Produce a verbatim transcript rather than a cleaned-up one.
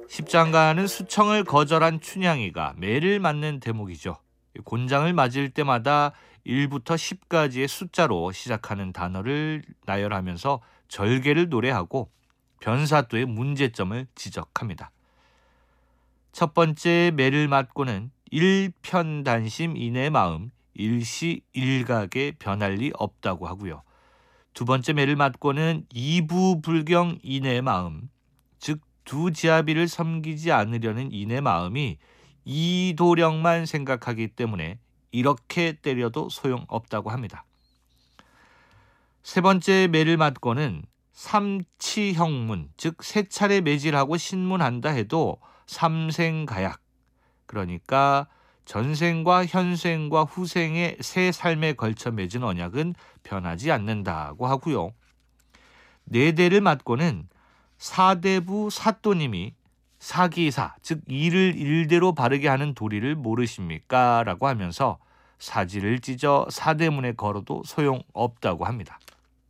십장가는 수청을 거절한 춘향이가 매를 맞는 대목이죠. 곤장을 맞을 때마다 일부터 십까지의 숫자로 시작하는 단어를 나열하면서 절개를 노래하고 변사또의 문제점을 지적합니다. 첫 번째 매를 맞고는 일편단심 이내 마음, 일시일각에 변할 리 없다고 하고요. 두 번째 매를 맞고는 이부불경 이내 마음, 즉 두 지아비를 섬기지 않으려는 이내 마음이 이도령만 생각하기 때문에 이렇게 때려도 소용없다고 합니다. 세 번째 매를 맞고는 삼치형문, 즉 세 차례 매질하고 신문한다 해도 삼생가약, 그러니까 전생과 현생과 후생의 세 삶에 걸쳐 맺은 언약은 변하지 않는다고 하고요. 네 대를 맞고는 사대부 사또님이 사기사, 즉 일을 일대로 바르게 하는 도리를 모르십니까? 라고 하면서 사지를 찢어 사대문에 걸어도 소용없다고 합니다.